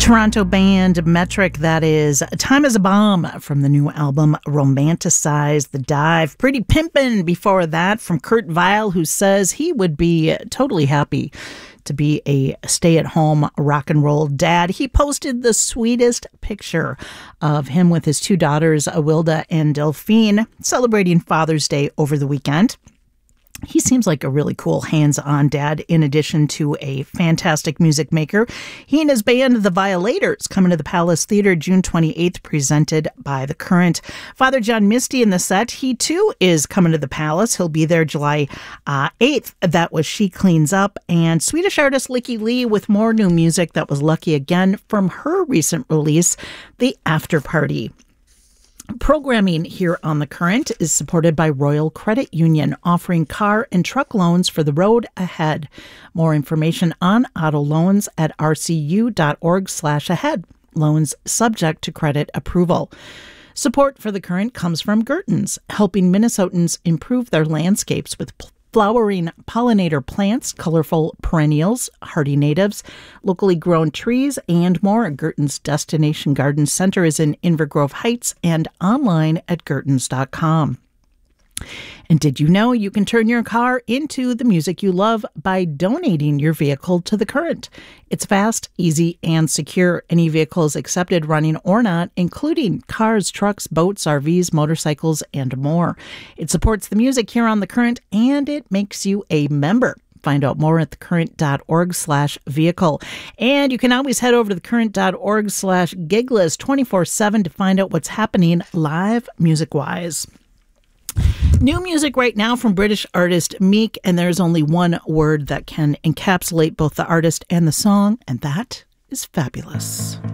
Toronto band Metric, that is Time is a Bomb from the new album Romanticize the Dive. Pretty Pimpin' before that from Kurt Vile, who says he would be totally happy to be a stay-at-home rock and roll dad. He posted the sweetest picture of him with his two daughters, Awilda and Delphine, celebrating Father's Day over the weekend. He seems like a really cool hands-on dad, in addition to a fantastic music maker. He and his band, The Violators, coming to the Palace Theatre June 28th, presented by The Current. Father John Misty in the set. He, too, is coming to the Palace. He'll be there July 8th. That was She Cleans Up. And Swedish artist Lykke Li with more new music. That was Lucky Again from her recent release, The After Party. Programming here on The Current is supported by Royal Credit Union, offering car and truck loans for the road ahead. More information on auto loans at rcu.org/ahead. Loans subject to credit approval. Support for The Current comes from Gertens, helping Minnesotans improve their landscapes with flowering pollinator plants, colorful perennials, hardy natives, locally grown trees, and more. Gertens Destination Garden Center is in Invergrove Heights and online at gertens.com. And did you know you can turn your car into the music you love by donating your vehicle to The Current? It's fast, easy, and secure. Any vehicle is accepted, running or not, including cars, trucks, boats, RVs, motorcycles, and more. It supports the music here on The Current, and it makes you a member. Find out more at thecurrent.org/vehicle. And you can always head over to thecurrent.org/giglist 24/7 to find out what's happening live music-wise. New music right now from British artist Meek, and there's only one word that can encapsulate both the artist and the song, and that is fabulous.